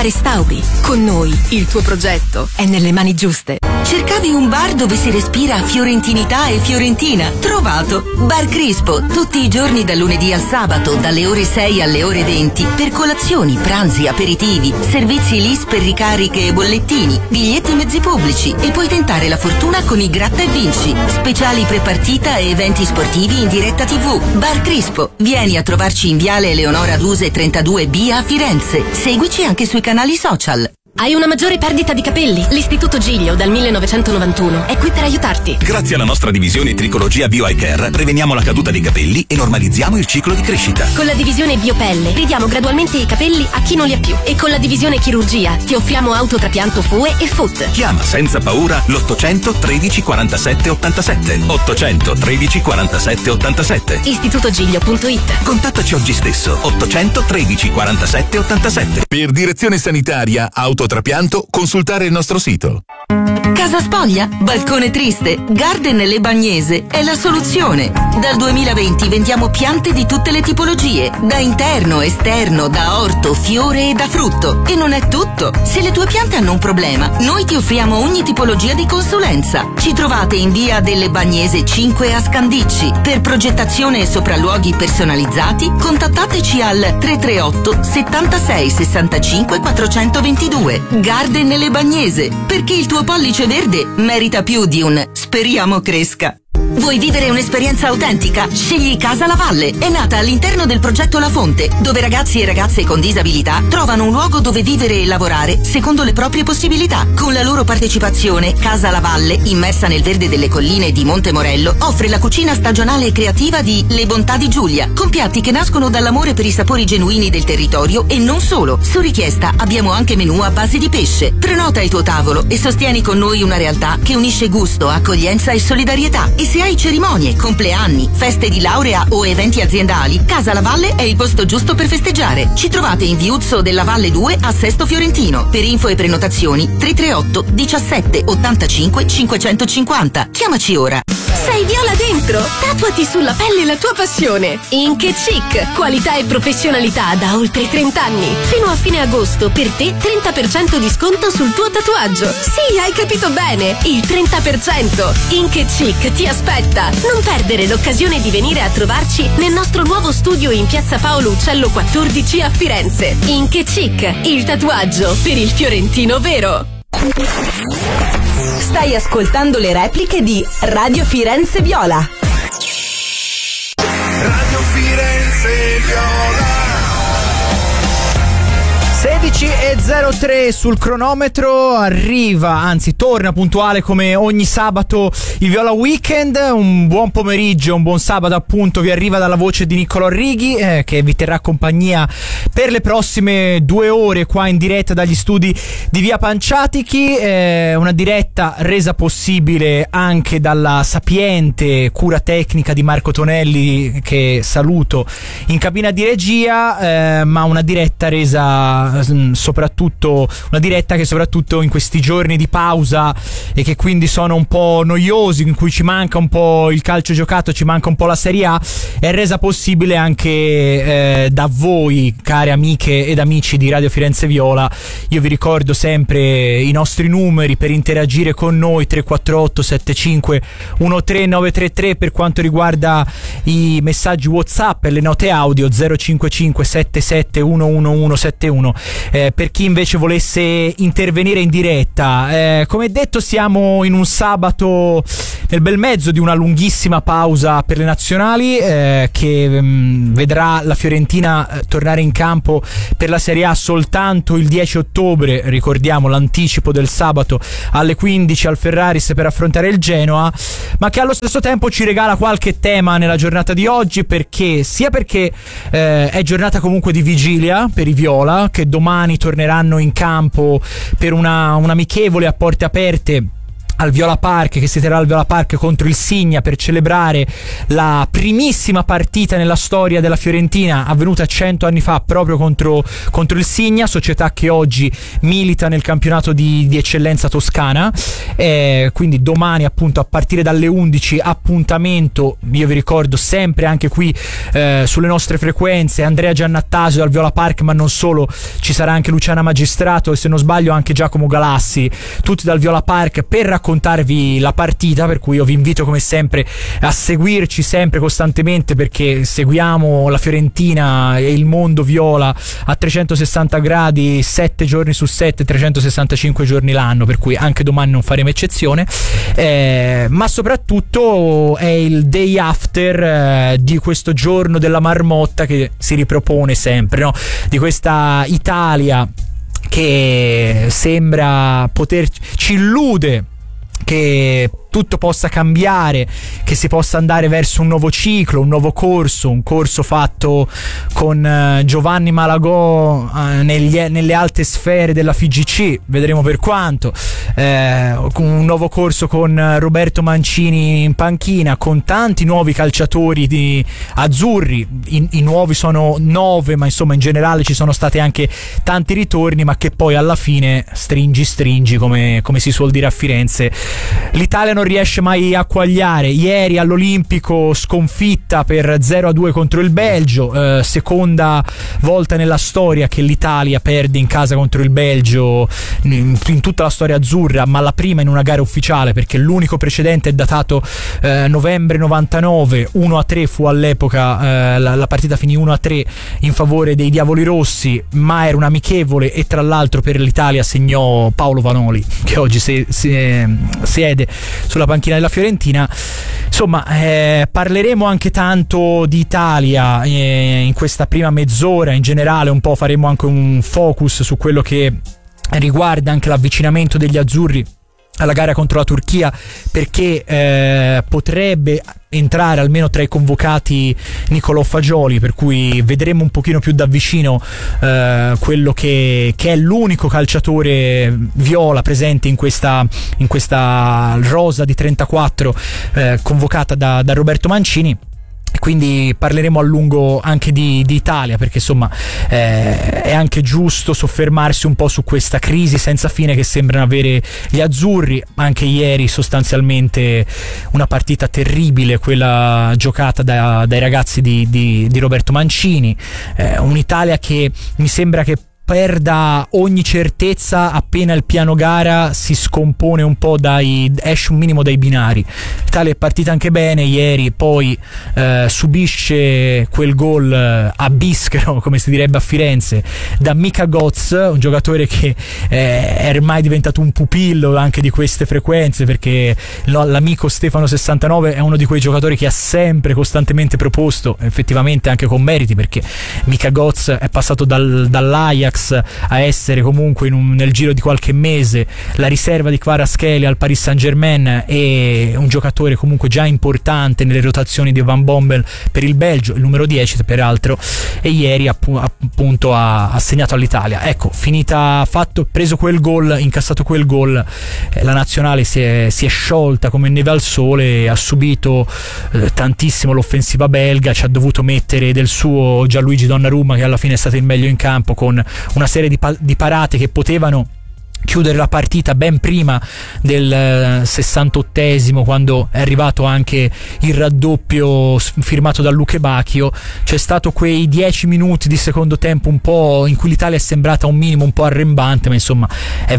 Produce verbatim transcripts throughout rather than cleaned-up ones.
Restauri. Con noi il tuo progetto è nelle mani giuste. Cercavi un bar dove si respira fiorentinità e fiorentina? Trovato! Bar Crispo, tutti i giorni dal lunedì al sabato, dalle ore sei alle ore venti, per colazioni, pranzi, aperitivi, servizi L I S per ricariche e bollettini, biglietti mezzi pubblici e puoi tentare la fortuna con i Gratta e Vinci, speciali prepartita e eventi sportivi in diretta tivù. Bar Crispo, vieni a trovarci in Viale Eleonora Duse trentadue B a Firenze. Seguici anche sui canali social. Hai una maggiore perdita di capelli? L'Istituto Giglio dal millenovecentonovantuno è qui per aiutarti. Grazie alla nostra divisione Tricologia Bio Eye Care preveniamo la caduta dei capelli e normalizziamo il ciclo di crescita. Con la divisione Biopelle ridiamo gradualmente i capelli a chi non li ha più. E con la divisione Chirurgia ti offriamo autotrapianto F U E e F U T. Chiama senza paura l'ottocento tredici quarantasette ottantasette. ottocento tredici quarantasette ottantasette. istitutogiglio punto it. Contattaci oggi stesso. ottocento tredici quarantasette ottantasette. Per direzione sanitaria, autotrapianto, consultare il nostro sito. Casa Spoglia, balcone triste, Garden Le Bagnese è la soluzione. Dal duemilaventi vendiamo piante di tutte le tipologie, da interno, esterno, da orto, fiore e da frutto. E non è tutto. Se le tue piante hanno un problema, noi ti offriamo ogni tipologia di consulenza. Ci trovate in via delle Bagnese cinque a Scandicci. Per progettazione e sopralluoghi personalizzati, contattateci al tre tre otto settantasei sessantacinque quattrocentoventidue. Garden Le Bagnese, perché il tuo pollice verde merita più di un speriamo cresca. Vuoi vivere un'esperienza autentica? Scegli Casa La Valle. È nata all'interno del progetto La Fonte, dove ragazzi e ragazze con disabilità trovano un luogo dove vivere e lavorare secondo le proprie possibilità. Con la loro partecipazione, Casa La Valle, immersa nel verde delle colline di Monte Morello, offre la cucina stagionale e creativa di Le Bontà di Giulia, con piatti che nascono dall'amore per i sapori genuini del territorio e non solo. Su richiesta abbiamo anche menù a base di pesce. Prenota il tuo tavolo e sostieni con noi una realtà che unisce gusto, accoglienza e solidarietà. E se hai cerimonie, compleanni, feste di laurea o eventi aziendali, Casa La Valle è il posto giusto per festeggiare. Ci trovate in Viuzzo della Valle due a Sesto Fiorentino. Per info e prenotazioni tre tre otto diciassette ottantacinque cinquecentocinquanta. Chiamaci ora. Sei viola dentro? Tatuati sulla pelle la tua passione. Ink e Chic, qualità e professionalità da oltre trenta anni. Fino a fine agosto per te trenta per cento di sconto sul tuo tatuaggio. Sì, hai capito bene, il trenta per cento. Ink e Chic ti aspetta. Non perdere l'occasione di venire a trovarci nel nostro nuovo studio in Piazza Paolo Uccello quattordici a Firenze. Ink e Chic, il tatuaggio per il fiorentino vero. Stai ascoltando le repliche di Radio Firenze Viola. Radio Firenze Viola. sedici e zero tre sul cronometro, arriva, anzi torna puntuale come ogni sabato il Viola Weekend. Un buon pomeriggio, un buon sabato appunto vi arriva dalla voce di Niccolò Righi, eh, che vi terrà compagnia per le prossime due ore qua in diretta dagli studi di Via Panciatichi, eh, una diretta resa possibile anche dalla sapiente cura tecnica di Marco Tonelli, che saluto in cabina di regia, eh, ma una diretta resa soprattutto una diretta che soprattutto in questi giorni di pausa e che quindi sono un po' noiosi, in cui ci manca un po' il calcio giocato, ci manca un po' la Serie A, è resa possibile anche eh, da voi, care amiche ed amici di Radio Firenze Viola. Io vi ricordo sempre i nostri numeri per interagire con noi: tre quattro otto sette cinque uno tre nove tre tre per quanto riguarda i messaggi WhatsApp e le note audio, zero cinque cinque sette sette uno uno uno sette uno. Eh, per chi invece volesse intervenire in diretta, eh, come detto siamo in un sabato nel bel mezzo di una lunghissima pausa per le nazionali, eh, che mh, vedrà la Fiorentina eh, tornare in campo per la Serie A soltanto il dieci ottobre, ricordiamo l'anticipo del sabato alle quindici al Ferraris per affrontare il Genoa, ma che allo stesso tempo ci regala qualche tema nella giornata di oggi, perché sia perché eh, è giornata comunque di vigilia per i Viola, che domani torneranno in campo per una, un amichevole a porte aperte al Viola Park, che si terrà al Viola Park contro il Signa per celebrare la primissima partita nella storia della Fiorentina avvenuta cento anni fa proprio contro, contro il Signa, società che oggi milita nel campionato di, di eccellenza toscana. Eh, quindi domani appunto a partire dalle undici appuntamento, io vi ricordo sempre anche qui eh, sulle nostre frequenze, Andrea Giannattasio al Viola Park, ma non solo, ci sarà anche Luciana Magistrato e se non sbaglio anche Giacomo Galassi, tutti dal Viola Park per raccontarvi la partita, per cui io vi invito come sempre a seguirci sempre costantemente, perché seguiamo la Fiorentina e il mondo viola a trecentosessanta gradi, sette giorni su sette, trecentosessantacinque giorni l'anno, per cui anche domani non faremo eccezione. Eh, ma soprattutto è il day after eh, di questo giorno della marmotta che si ripropone sempre, no? Di questa Italia che sembra poter, ci illude che tutto possa cambiare, che si possa andare verso un nuovo ciclo, un nuovo corso, un corso fatto con uh, Giovanni Malagò uh, negli, nelle alte sfere della F I G C, vedremo per quanto, eh, un nuovo corso con uh, Roberto Mancini in panchina, con tanti nuovi calciatori di azzurri. I, i nuovi sono nove, ma insomma in generale ci sono stati anche tanti ritorni, ma che poi alla fine stringi stringi, come, come si suol dire a Firenze, l'Italia non riesce mai a quagliare. Ieri all'Olimpico sconfitta per zero a due contro il Belgio, eh, seconda volta nella storia che l'Italia perde in casa contro il Belgio in, in tutta la storia azzurra, ma la prima in una gara ufficiale, perché l'unico precedente è datato eh, novembre novantanove, uno a tre fu all'epoca, eh, la, la partita finì uno a tre in favore dei Diavoli Rossi, ma era un amichevole e tra l'altro per l'Italia segnò Paolo Vanoli, che oggi si, si, siede sulla panchina della Fiorentina. Insomma, eh, parleremo anche tanto di Italia eh, in questa prima mezz'ora. In generale un po' faremo anche un focus su quello che riguarda anche l'avvicinamento degli azzurri alla gara contro la Turchia, perché eh, potrebbe entrare almeno tra i convocati Nicolò Fagioli, per cui vedremo un pochino più da vicino eh, quello che, che è l'unico calciatore viola presente in questa, in questa rosa di trentaquattro eh, convocata da, da Roberto Mancini. Quindi parleremo a lungo anche di, di Italia, perché insomma eh, è anche giusto soffermarsi un po' su questa crisi senza fine che sembrano avere gli azzurri. Anche ieri sostanzialmente una partita terribile, quella giocata da, dai ragazzi di, di, di Roberto Mancini, eh, un'Italia che mi sembra che perda ogni certezza appena il piano gara si scompone un po', dai esce un minimo dai binari. L'Italia è partita anche bene ieri, poi eh, subisce quel gol eh, a Bischero, come si direbbe a Firenze, da Mika Götz, un giocatore che eh, è ormai diventato un pupillo anche di queste frequenze, perché no, l'amico Stefano sessantanove è uno di quei giocatori che ha sempre costantemente proposto, effettivamente anche con meriti, perché Mika Götz è passato dal, dall'Ajax a essere comunque in un, nel giro di qualche mese la riserva di Kvaratskhelia al Paris Saint-Germain e un giocatore comunque già importante nelle rotazioni di Van Bommel per il Belgio, il numero dieci peraltro, e ieri appu- appunto ha, ha segnato all'Italia. Ecco, finita, fatto, preso quel gol, incassato quel gol, eh, la nazionale si è, si è sciolta come neve al sole, ha subito eh, tantissimo l'offensiva belga, ci ha dovuto mettere del suo Gianluigi Donnarumma, che alla fine è stato il meglio in campo, con una serie di, pa- di parate che potevano chiudere la partita ben prima del sessantottesimo, quando è arrivato anche il raddoppio firmato da Luke Bacchio. C'è stato quei dieci minuti di secondo tempo un po' in cui l'Italia è sembrata un minimo un po' arrembante, ma insomma è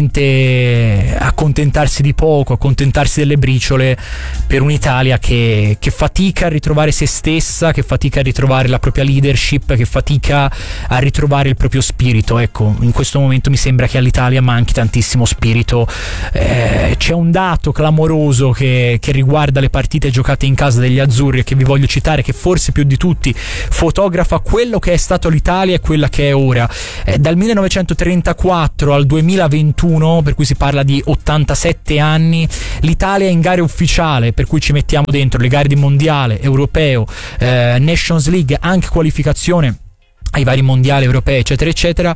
veramente accontentarsi di poco, accontentarsi delle briciole per un'Italia che, che fatica a ritrovare se stessa, che fatica a ritrovare la propria leadership, che fatica a ritrovare il proprio spirito. Ecco, in questo momento mi sembra che all'Italia manchi tantissimo spirito. Eh, c'è un dato clamoroso che, che riguarda le partite giocate in casa degli azzurri e che vi voglio citare, che forse più di tutti fotografa quello che è stato l'Italia e quella che è ora. Eh, dal millenovecentotrentaquattro al duemilaventuno, per cui si parla di ottantasette anni, l'Italia è in gare ufficiale, per cui ci mettiamo dentro le gare di mondiale, europeo, eh, Nations League, anche qualificazione ai vari mondiali europei eccetera eccetera,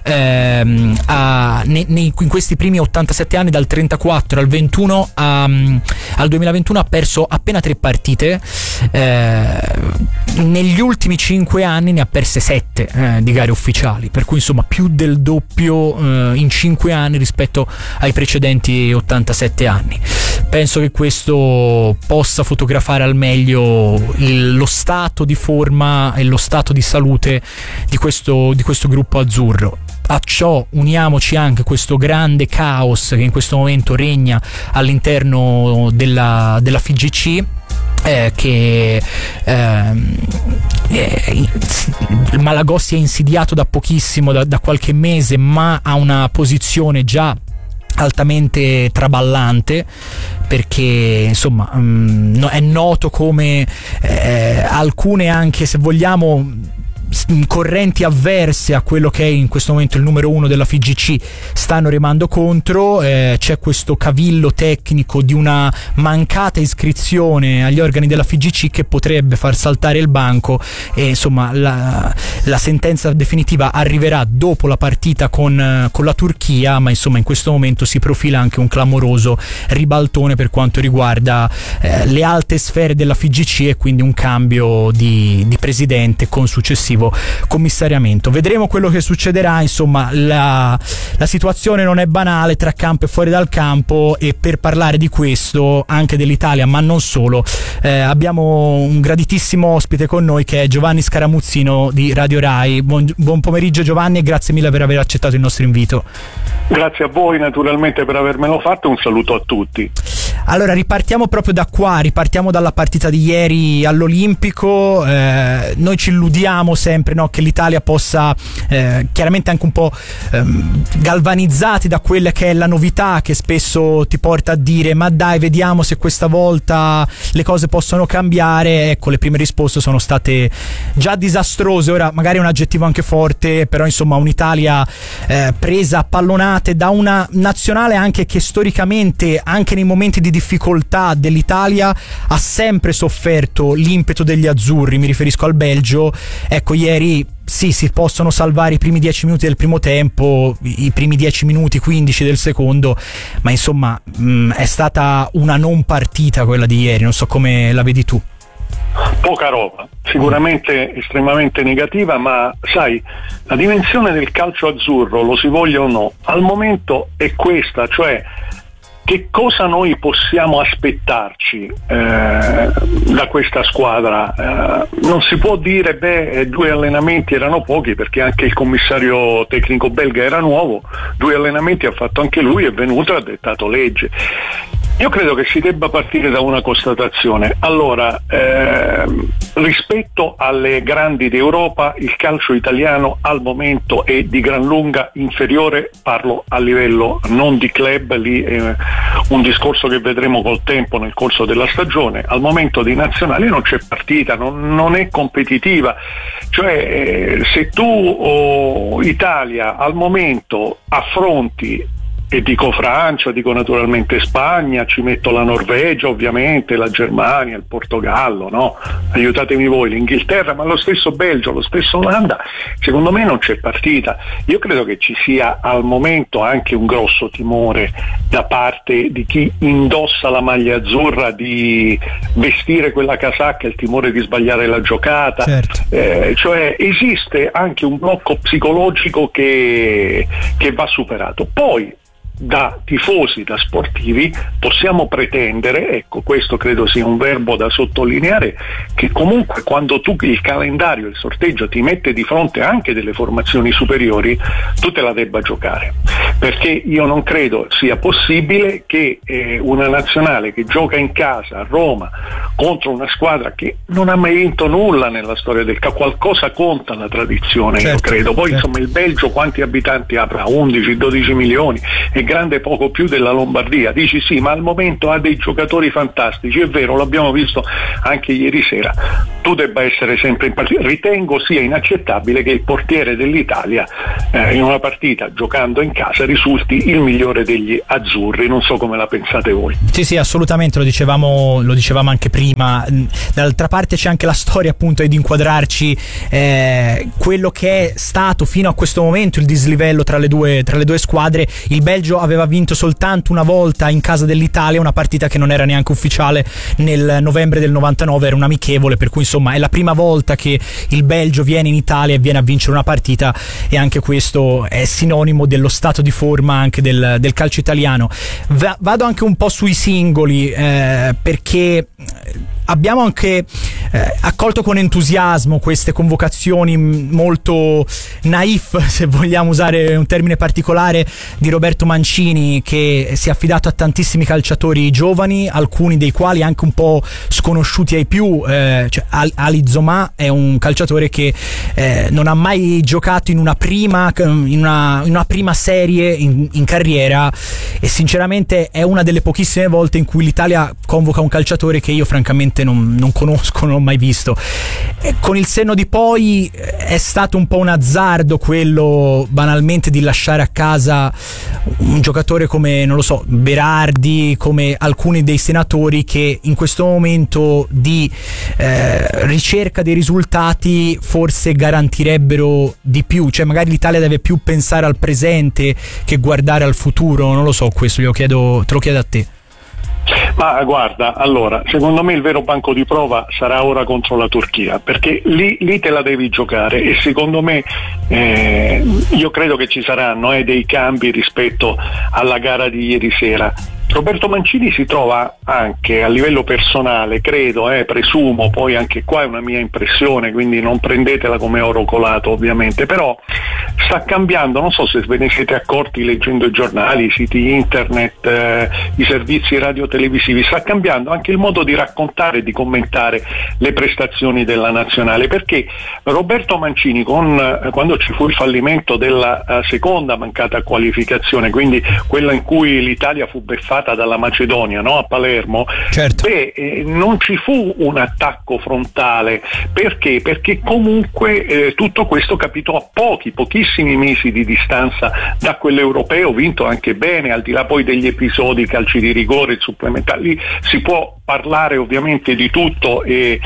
ehm, a, ne, ne, in questi primi ottantasette anni, dal trentaquattro al ventuno a, al duemilaventuno, ha perso appena tre partite. Eh, negli ultimi cinque anni ne ha perse sette eh, di gare ufficiali, per cui insomma più del doppio eh, in cinque anni rispetto ai precedenti ottantasette anni. Penso che questo possa fotografare al meglio il, lo stato di forma e lo stato di salute di questo, di questo gruppo azzurro. A ciò uniamoci anche questo grande caos che in questo momento regna all'interno della, della F I G C, eh, che ehm, eh, Malagossi è insidiato da pochissimo, da, da qualche mese, ma ha una posizione già altamente traballante, perché insomma mh, è noto come eh, alcune, anche se vogliamo, correnti avverse a quello che è in questo momento il numero uno della F I G C stanno remando contro. Eh, c'è questo cavillo tecnico di una mancata iscrizione agli organi della F I G C che potrebbe far saltare il banco, e insomma la, la sentenza definitiva arriverà dopo la partita con, con la Turchia, ma insomma in questo momento si profila anche un clamoroso ribaltone per quanto riguarda eh, le alte sfere della F I G C, e quindi un cambio di, di presidente con successivo commissariamento. Vedremo quello che succederà. Insomma, la, la situazione non è banale tra campo e fuori dal campo, e per parlare di questo, anche dell'Italia ma non solo, eh, abbiamo un graditissimo ospite con noi che è Giovanni Scaramuzzino di Radio Rai. Buon, buon pomeriggio Giovanni, e grazie mille per aver accettato il nostro invito. Grazie a voi naturalmente per avermelo fatto, un saluto a tutti. Allora ripartiamo proprio da qua, ripartiamo dalla partita di ieri all'Olimpico. Eh, noi ci illudiamo sempre, no, che l'Italia possa, eh, chiaramente anche un po' ehm, galvanizzati da quella che è la novità che spesso ti porta a dire ma dai, vediamo se questa volta le cose possono cambiare. Ecco, le prime risposte sono state già disastrose. Ora magari è un aggettivo anche forte, però insomma un'Italia eh, presa a pallonate da una nazionale anche che storicamente, anche nei momenti di difficoltà dell'Italia, ha sempre sofferto l'impeto degli azzurri. Mi riferisco al Belgio. Ecco, ieri sì, si possono salvare i primi dieci minuti del primo tempo, i primi dieci minuti quindici del secondo, ma insomma mh, è stata una non partita quella di ieri. Non so come la vedi tu. Poca roba, sicuramente estremamente negativa, ma sai, la dimensione del calcio azzurro, lo si voglia o no, al momento è questa, cioè che cosa noi possiamo aspettarci eh, da questa squadra? Eh, non si può dire beh, due allenamenti erano pochi, perché anche il commissario tecnico belga era nuovo, due allenamenti ha fatto anche lui, è venuto e ha dettato legge. Io credo che si debba partire da una constatazione. Allora, ehm, rispetto alle grandi d'Europa, il calcio italiano al momento è di gran lunga inferiore, parlo a livello non di club, lì è un discorso che vedremo col tempo nel corso della stagione. Al momento di nazionali non c'è partita, non, non è competitiva. Cioè, eh, se tu oh, Italia al momento affronti, e dico Francia, dico naturalmente Spagna, ci metto la Norvegia ovviamente, la Germania, il Portogallo, no? Aiutatemi voi, l'Inghilterra, ma lo stesso Belgio, lo stesso Olanda, secondo me non c'è partita. Io credo che ci sia al momento anche un grosso timore da parte di chi indossa la maglia azzurra di vestire quella casacca, il timore di sbagliare la giocata. Certo. Eh, cioè esiste anche un blocco psicologico che, che va superato. Poi da tifosi, da sportivi, possiamo pretendere, ecco, questo credo sia un verbo da sottolineare, che comunque quando tu il calendario, il sorteggio ti mette di fronte anche delle formazioni superiori, tu te la debba giocare, perché io non credo sia possibile che eh, una nazionale che gioca in casa a Roma contro una squadra che non ha mai vinto nulla nella storia del calcio, qualcosa conta la tradizione, certo, io credo. Poi certo. Insomma il Belgio quanti abitanti avrà? undici dodici milioni, è grande poco più della Lombardia. Dici sì, ma al momento ha dei giocatori fantastici, è vero, l'abbiamo visto anche ieri sera, tu debba essere sempre in partita. Ritengo sia inaccettabile che il portiere dell'Italia eh, in una partita giocando in casa risulti il migliore degli azzurri. Non so come la pensate voi. Sì, sì, assolutamente, lo dicevamo, lo dicevamo anche prima. Dall'altra parte c'è anche la storia appunto di inquadrarci eh, quello che è stato fino a questo momento il dislivello tra le due tra le due squadre. Il Belgio aveva vinto soltanto una volta in casa dell'Italia, una partita che non era neanche ufficiale, nel novembre del novantanove, era un amichevole, per cui insomma è la prima volta che il Belgio viene in Italia e viene a vincere una partita, e anche questo è sinonimo dello stato di forma anche del, del calcio italiano. Va, vado anche un po' sui singoli eh, perché abbiamo anche eh, accolto con entusiasmo queste convocazioni molto naif, se vogliamo usare un termine particolare, di Roberto Mancini, che si è affidato a tantissimi calciatori giovani, alcuni dei quali anche un po' sconosciuti ai più. eh, cioè Ali Zomà è un calciatore che eh, non ha mai giocato in una prima in una, in una prima serie in, in carriera, e sinceramente è una delle pochissime volte in cui l'Italia convoca un calciatore che io francamente non, non conosco, non ho mai visto. E con il senno di poi è stato un po' un azzardo quello banalmente di lasciare a casa un giocatore come, non lo so, Berardi, come alcuni dei senatori che in questo momento di eh, ricerca dei risultati forse garantirebbero di più. Cioè magari l'Italia deve più pensare al presente che guardare al futuro, non lo so, questo glielo chiedo, te lo chiedo a te. Ma guarda, allora, secondo me il vero banco di prova sarà ora contro la Turchia, perché lì, lì te la devi giocare, e secondo me eh, io credo che ci saranno eh, dei cambi rispetto alla gara di ieri sera. Roberto Mancini si trova anche a livello personale, credo, eh, presumo, poi anche qua è una mia impressione, quindi non prendetela come oro colato ovviamente, però sta cambiando, non so se ve ne siete accorti leggendo i giornali, i siti internet, eh, i servizi radiotelevisivi, sta cambiando anche il modo di raccontare e di commentare le prestazioni della nazionale, perché Roberto Mancini, con, eh, quando ci fu il fallimento della uh, seconda mancata qualificazione, quindi quella in cui l'Italia fu beffata dalla Macedonia, no? A Palermo, certo. Beh, eh, non ci fu un attacco frontale. Perché? Perché comunque eh, tutto questo capitò a pochi, pochissimi mesi di distanza da quell'europeo vinto anche bene, al di là poi degli episodi, calci di rigore, supplementari. Lì si può parlare ovviamente di tutto, e,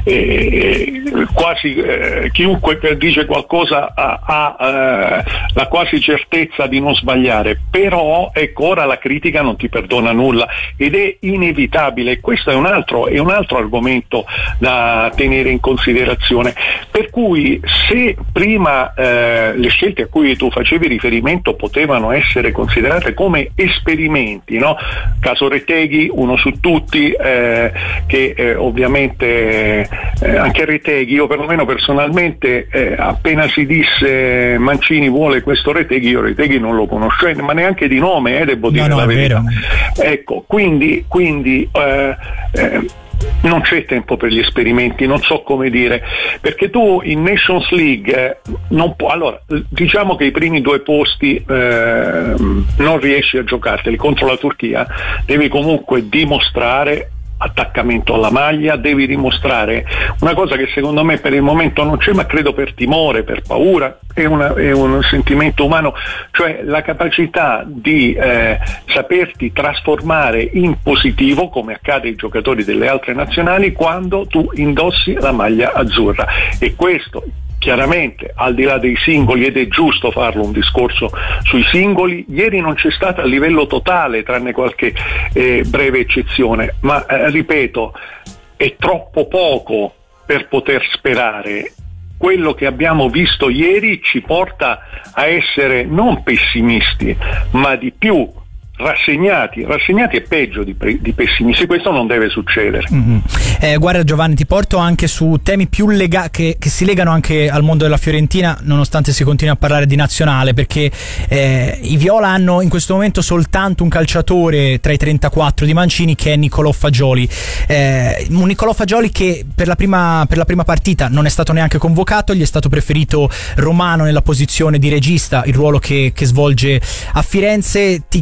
e quasi eh, chiunque dice qualcosa ha, ha eh, la quasi certezza di non sbagliare, però ecco, ora la critica non ti perdona nulla ed è inevitabile. Questo è un altro, è un altro argomento da tenere in considerazione, per cui se prima eh, le scelte a cui tu facevi riferimento potevano essere considerate come esperimenti, no? Caso Reteghi, uno su tutti, eh, che eh, ovviamente eh, anche Reteghi, io perlomeno personalmente eh, appena si disse Mancini vuole questo Reteghi, io Reteghi non lo conoscevo, ma neanche di nome, eh, devo dire no, no, la verità. Vero. Ecco, quindi, quindi eh, eh, non c'è tempo per gli esperimenti, non so come dire, perché tu in Nations League eh, non può, allora diciamo che i primi due posti eh, non riesci a giocarteli contro la Turchia, devi comunque dimostrare attaccamento alla maglia, devi dimostrare una cosa che secondo me per il momento non c'è, ma credo per timore, per paura, è, una, è un sentimento umano, cioè la capacità di eh, saperti trasformare in positivo, come accade ai giocatori delle altre nazionali, quando tu indossi la maglia azzurra. E questo chiaramente, al di là dei singoli, ed è giusto farlo un discorso sui singoli, ieri non c'è stata a livello totale, tranne qualche eh, breve eccezione, ma eh, ripeto, è troppo poco per poter sperare. Quello che abbiamo visto ieri ci porta a essere non pessimisti, ma di più rassegnati, rassegnati è peggio di, pre- di pessimisti. Questo non deve succedere. Mm-hmm. Eh, guarda Giovanni, ti porto anche su temi più lega- che, che si legano anche al mondo della Fiorentina, nonostante si continui a parlare di nazionale, perché eh, i Viola hanno in questo momento soltanto un calciatore tra i trentaquattro di Mancini, che è Nicolò Fagioli, eh, un Nicolò Fagioli che per la prima per la prima partita non è stato neanche convocato, gli è stato preferito Romano nella posizione di regista, il ruolo che, che svolge a Firenze. Ti chiedo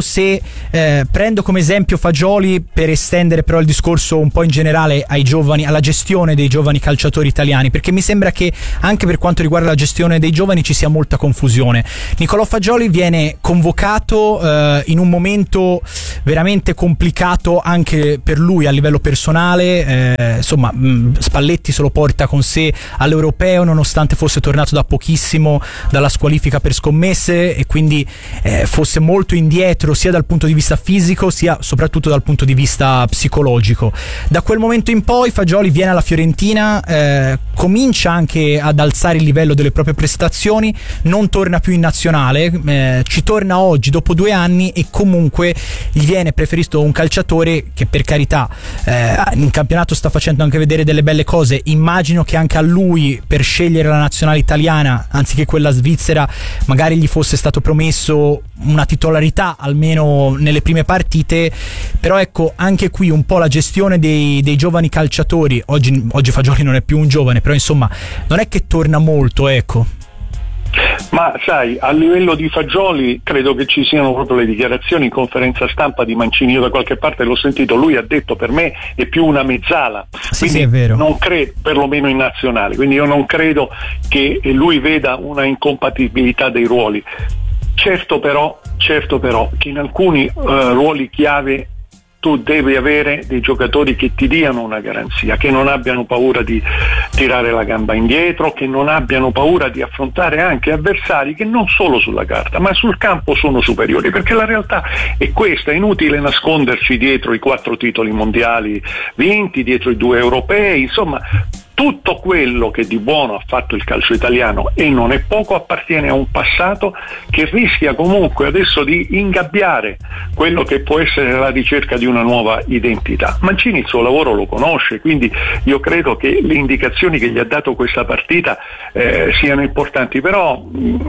se eh, prendo come esempio Fagioli per estendere però il discorso un po' in generale ai giovani, alla gestione dei giovani calciatori italiani, perché mi sembra che anche per quanto riguarda la gestione dei giovani ci sia molta confusione. Nicolò Fagioli viene convocato eh, in un momento veramente complicato anche per lui a livello personale, eh, insomma mh, Spalletti se lo porta con sé all'Europeo nonostante fosse tornato da pochissimo dalla squalifica per scommesse e quindi eh, fosse molto indietro sia dal punto di vista fisico sia soprattutto dal punto di vista psicologico. Da quel momento in poi Fagioli viene alla Fiorentina, eh, comincia anche ad alzare il livello delle proprie prestazioni, non torna più in nazionale, eh, ci torna oggi dopo due anni e comunque gli viene preferito un calciatore che per carità eh, in campionato sta facendo anche vedere delle belle cose. Immagino che anche a lui per scegliere la nazionale italiana anziché quella svizzera magari gli fosse stato promesso una titolarità almeno nelle prime partite, però ecco anche qui un po' la gestione dei, dei giovani calciatori. Oggi, oggi Fagioli non è più un giovane, però insomma non è che torna molto, ecco. Ma sai, a livello di Fagioli credo che ci siano proprio le dichiarazioni in conferenza stampa di Mancini, io da qualche parte l'ho sentito, lui ha detto per me è più una mezzala, sì, quindi sì, è vero. Non credo, perlomeno in nazionale, quindi io non credo che lui veda una incompatibilità dei ruoli. Certo però, certo però che in alcuni uh, ruoli chiave tu devi avere dei giocatori che ti diano una garanzia, che non abbiano paura di tirare la gamba indietro, che non abbiano paura di affrontare anche avversari che non solo sulla carta ma sul campo sono superiori, perché la realtà è questa. È inutile nasconderci dietro i quattro titoli mondiali vinti, dietro i due europei, insomma tutto quello che di buono ha fatto il calcio italiano, e non è poco, appartiene a un passato che rischia comunque adesso di ingabbiare quello che può essere la ricerca di una nuova identità. Mancini il suo lavoro lo conosce, quindi io credo che le indicazioni che gli ha dato questa partita eh, siano importanti, però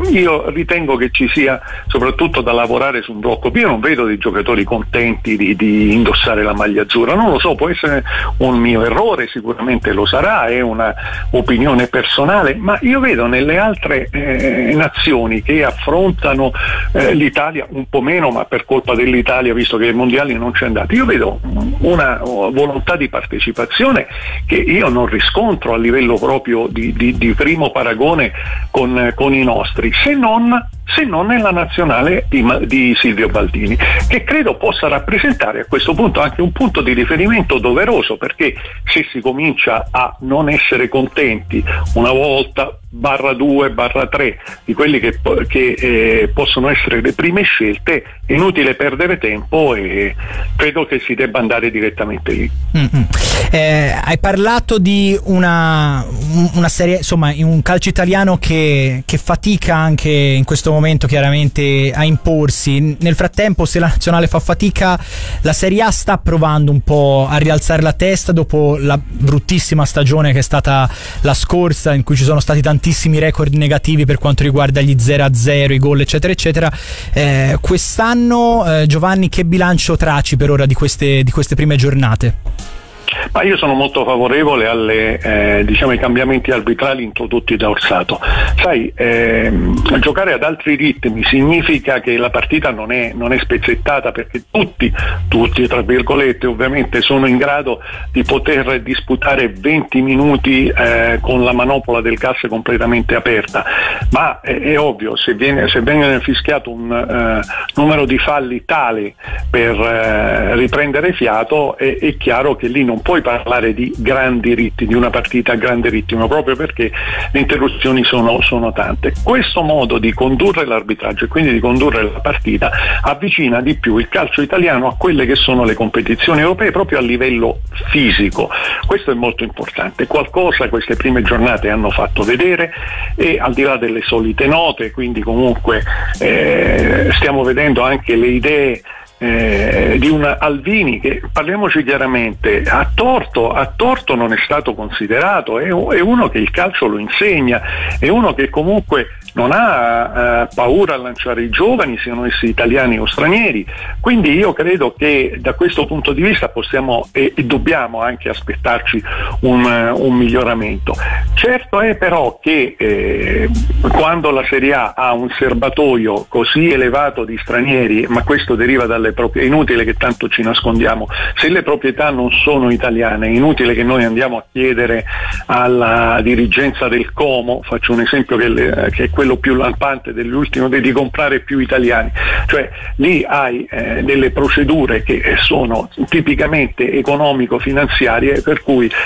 io ritengo che ci sia soprattutto da lavorare su un blocco. Io non vedo dei giocatori contenti di, di indossare la maglia azzurra, non lo so, può essere un mio errore, sicuramente lo sarà, è una opinione personale, ma io vedo nelle altre eh, nazioni che affrontano eh, l'Italia un po' meno, ma per colpa dell'Italia, visto che ai mondiali non c'è andato, io vedo una volontà di partecipazione che io non riscontro a livello proprio di, di, di primo paragone con, con i nostri, se non se non nella nazionale di, di Silvio Baldini, che credo possa rappresentare a questo punto anche un punto di riferimento doveroso, perché se si comincia a non essere contenti una volta barra due barra tre di quelli che, che eh, possono essere le prime scelte, è inutile perdere tempo e credo che si debba andare direttamente lì. Mm-hmm. Eh, hai parlato di una, una serie, insomma, un calcio italiano che, che fatica anche in questo momento chiaramente a imporsi. Nel frattempo, se la nazionale fa fatica, la Serie A sta provando un po' a rialzare la testa dopo la bruttissima stagione che è stata la scorsa, in cui ci sono stati tantissimi record negativi per quanto riguarda gli zero a zero, i gol eccetera eccetera. Eh, quest'anno eh, Giovanni, che bilancio traci per ora di queste, di queste prime giornate? Ma io sono molto favorevole alle, eh, diciamo, ai cambiamenti arbitrali introdotti da Orsato. Sai, ehm, giocare ad altri ritmi significa che la partita non è, non è spezzettata, perché tutti, tutti tra virgolette ovviamente, sono in grado di poter disputare venti minuti eh, con la manopola del gas completamente aperta, ma è, è ovvio, se viene, se viene fischiato un eh, numero di falli tale per eh, riprendere fiato, è, è chiaro che lì non puoi parlare di grandi ritmi, di una partita a grande ritmo, proprio perché le interruzioni sono, sono tante. Questo modo di condurre l'arbitraggio e quindi di condurre la partita avvicina di più il calcio italiano a quelle che sono le competizioni europee proprio a livello fisico. Questo è molto importante, qualcosa queste prime giornate hanno fatto vedere, e al di là delle solite note, quindi comunque eh, stiamo vedendo anche le idee Eh, di un Alvini che, parliamoci chiaramente, a torto, a torto non è stato considerato, è, è uno che il calcio lo insegna, è uno che comunque non ha eh, paura a lanciare i giovani, siano essi italiani o stranieri, quindi io credo che da questo punto di vista possiamo e, e dobbiamo anche aspettarci un, un miglioramento. Certo è però che eh, quando la Serie A ha un serbatoio così elevato di stranieri, ma questo deriva dalle proprietà, è inutile che tanto ci nascondiamo, se le proprietà non sono italiane è inutile che noi andiamo a chiedere alla dirigenza del Como, faccio un esempio che, le, che è quello più lampante dell'ultimo, di comprare più italiani, cioè lì hai eh, delle procedure che sono tipicamente economico-finanziarie, per cui